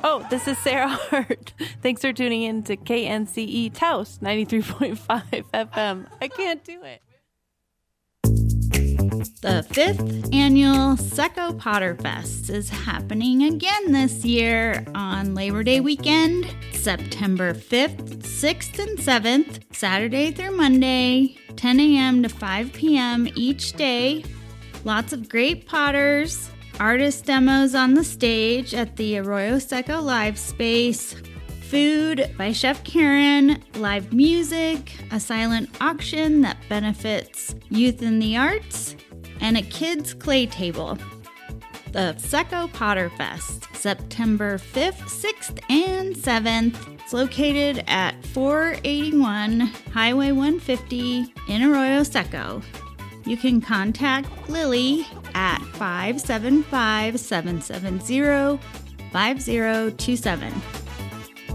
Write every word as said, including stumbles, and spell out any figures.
Oh, this is Sarah Hart. Thanks for tuning in to K N C E Taos ninety-three point five F M. I can't do it. The fifth annual Secco Potter Fest is happening again this year on Labor Day weekend, September fifth, sixth, and seventh, Saturday through Monday, ten a.m. to five p.m. each day. Lots of great potters, artist demos on the stage at the Arroyo Seco Live Space, food by Chef Karen, live music, a silent auction that benefits youth in the arts, and a kids' clay table. The Secco Potter Fest, September fifth, sixth, and seventh. It's located at four eighty-one Highway one fifty in Arroyo Seco. You can contact Lily at five seven five, seven seven zero, five zero two seven.